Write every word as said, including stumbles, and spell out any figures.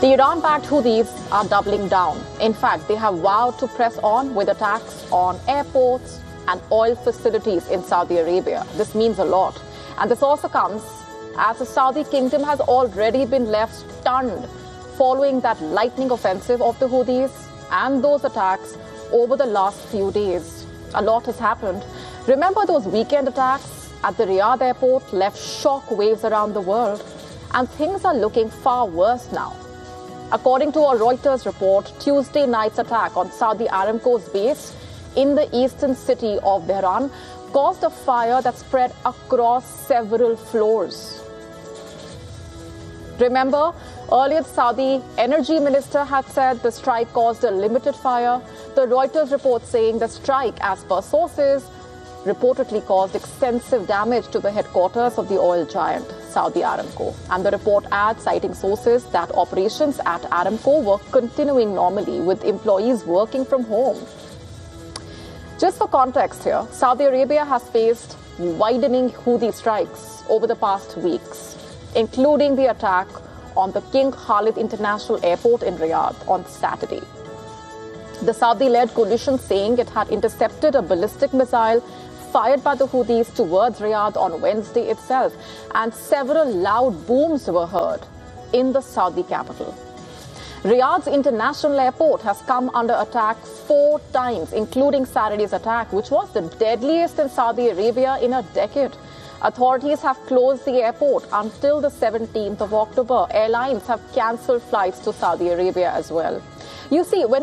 The Iran-backed Houthis are doubling down. In fact, they have vowed to press on with attacks on airports and oil facilities in Saudi Arabia. This means a lot. And this also comes as the Saudi kingdom has already been left stunned following that lightning offensive of the Houthis and those attacks over the last few days. A lot has happened. Remember those weekend attacks at the Riyadh airport left shock waves around the world, and things are looking far worse now. According to a Reuters report, Tuesday night's attack on Saudi Aramco's base in the eastern city of Dhahran caused a fire that spread across several floors. Remember, earlier the Saudi energy minister had said the strike caused a limited fire. The Reuters report saying the strike, as per sources, reportedly caused extensive damage to the headquarters of the oil giant, Saudi Aramco. And the report adds, citing sources, that operations at Aramco were continuing normally with employees working from home. Just for context here, Saudi Arabia has faced widening Houthi strikes over the past weeks, including the attack on the King Khalid International Airport in Riyadh on Saturday. The Saudi-led coalition saying it had intercepted a ballistic missile fired by the Houthis towards Riyadh on Wednesday itself, and several loud booms were heard in the Saudi capital. Riyadh's international airport has come under attack four times, including Saturday's attack, which was the deadliest in Saudi Arabia in a decade. Authorities have closed the airport until the seventeenth of October. Airlines have cancelled flights to Saudi Arabia as well. You see, when